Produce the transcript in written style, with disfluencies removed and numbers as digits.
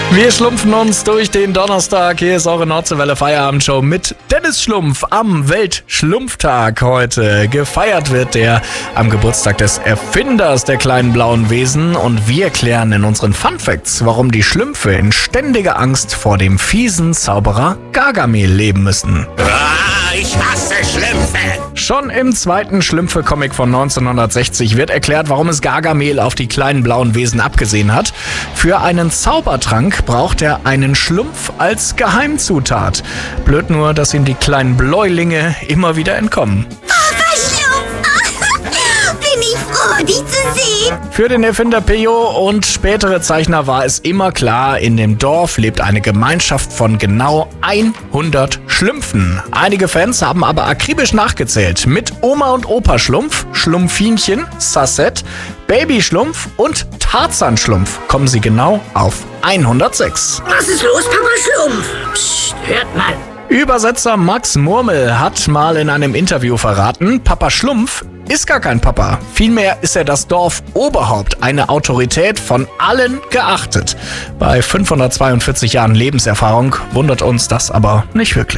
Wir schlumpfen uns durch den Donnerstag. Hier ist eure Nordseewelle Feierabendshow mit Dennis Schlumpf am Weltschlumpftag heute. Gefeiert wird der am Geburtstag des Erfinders der kleinen blauen Wesen. Und wir klären in unseren Funfacts, warum die Schlümpfe in ständiger Angst vor dem fiesen Zauberer Gargamel leben müssen. Ich hasse Schlümpfe! Schon im zweiten Schlümpfe-Comic von 1960 wird erklärt, warum es Gargamel auf die kleinen blauen Wesen abgesehen hat. Für einen Zaubertrank braucht er einen Schlumpf als Geheimzutat. Blöd nur, dass ihm die kleinen Bläulinge immer wieder entkommen. Papa Schlumpf! Bin ich froh, dich zu sehen. Für den Erfinder Peyo und spätere Zeichner war es immer klar, in dem Dorf lebt eine Gemeinschaft von genau 100 Schlümpfen. Einige Fans haben aber akribisch nachgezählt. Mit Oma und Opa Schlumpf, Schlumpfinchen, Sassette, Baby Schlumpf und Tarzan Schlumpf kommen sie genau auf 106. Was ist los, Papa Schlumpf? Psst, hört mal. Übersetzer Max Murmel hat mal in einem Interview verraten, Papa Schlumpf ist gar kein Papa. Vielmehr ist er das Dorfoberhaupt, eine Autorität von allen geachtet. Bei 542 Jahren Lebenserfahrung wundert uns das aber nicht wirklich.